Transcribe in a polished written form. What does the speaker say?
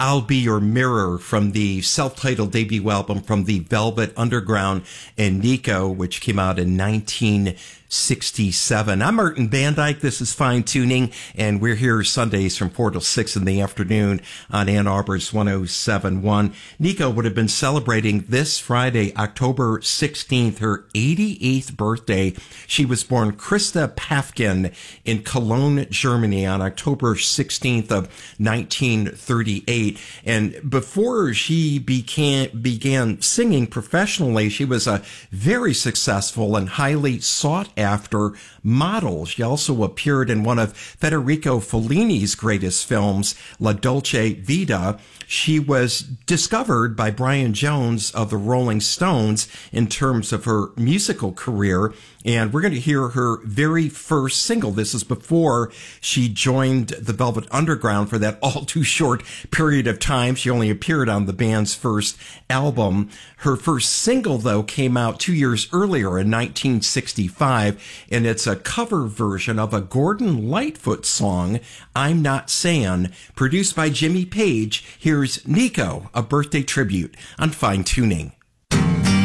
I'll Be Your Mirror from the self-titled debut album from the Velvet Underground and Nico, which came out in 1967. I'm Martin Van Dyke. This is Fine Tuning, and we're here Sundays from 4 till 6 in the afternoon on Ann Arbor's 107.1. Nico would have been celebrating this Friday, October 16th, her 88th birthday. She was born Christa Päffgen in Cologne, Germany on October 16th of 1938. And before she began singing professionally, she was a very successful and highly sought-after model. She also appeared in one of Federico Fellini's greatest films, La Dolce Vita. She was discovered by Brian Jones of the Rolling Stones in terms of her musical career, and we're going to hear her very first single. This is before she joined the Velvet Underground for that all too short period of time. She only appeared on the band's first album. Her first single, though, came out 2 years earlier in 1965, and it's a cover version of a Gordon Lightfoot song, I'm Not Sayin', produced by Jimmy Page. Here's Nico, a birthday tribute on Fine Tuning.